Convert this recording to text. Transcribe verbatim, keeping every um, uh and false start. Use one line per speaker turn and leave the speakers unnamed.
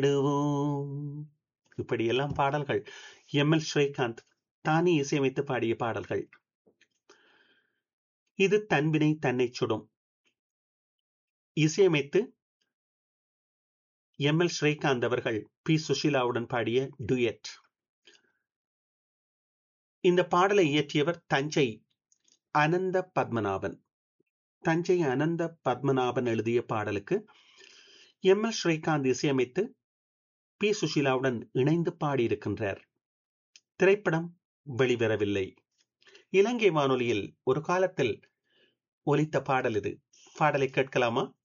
விடுவோம். இப்படியெல்லாம் பாடல்கள். எம் எல் ஸ்ரீகாந்த் தானே இசையமைத்து பாடிய பாடல்கள். இது தன்வினை தன்னை சுடும். இசையமைத்து எம் எல் ஸ்ரீகாந்த் அவர்கள் பி சுஷீலாவுடன் பாடிய டுயட். இந்த பாடலை இயற்றியவர் தஞ்சை அனந்த பத்மநாபன். தஞ்சை அனந்த பத்மநாபன் எழுதிய பாடலுக்கு எம் எல் ஸ்ரீகாந்த் இசையமைத்து பி சுஷீலாவுடன் இணைந்து பாடியிருக்கின்றார். திரைப்படம் வெளிவரவில்லை. இலங்கை வானொலியில் ஒரு காலத்தில் ஒலித்த பாடல் இது. பாடலை கேட்கலாமா?